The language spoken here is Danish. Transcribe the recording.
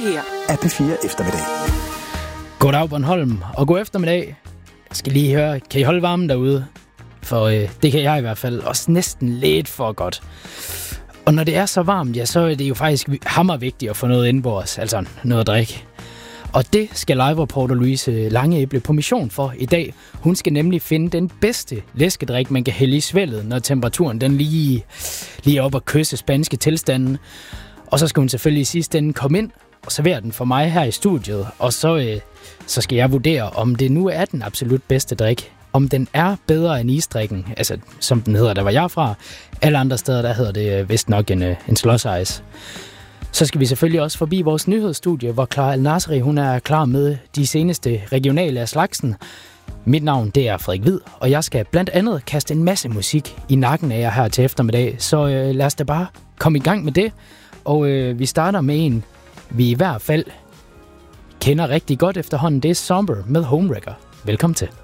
her er P4 Eftermiddag. Goddag Bornholm, og god eftermiddag. Jeg skal lige høre, kan I holde varmen derude? For det kan jeg i hvert fald, også næsten lidt for godt. Og når det er så varmt, ja, så er det jo faktisk hammervigtigt at få noget indenbords, altså noget at drikke. Og det skal live-reporter Louise Langeæble på mission for i dag. Hun skal nemlig finde den bedste læskedrik, man kan hælde i svældet, når temperaturen den lige op og kysse spanske tilstanden. Og så skal hun selvfølgelig i sidste ende komme ind og servere den for mig her i studiet. Og så skal jeg vurdere, om det nu er den absolut bedste drik. Om den er bedre end isdrikken, altså som den hedder, der var jeg fra. Alle andre steder, der hedder det vist nok en slush ice. Så skal vi selvfølgelig også forbi vores nyhedsstudie, hvor Clara Al-Nasri, hun er klar med de seneste regionale af slagsen. Mit navn, det er Frederik Hvid, og jeg skal blandt andet kaste en masse musik i nakken af jer her til eftermiddag. Så lad os da bare komme i gang med det. Og vi starter med en, vi i hvert fald kender rigtig godt efterhånden. Det er Somber med Homewrecker. Velkommen til.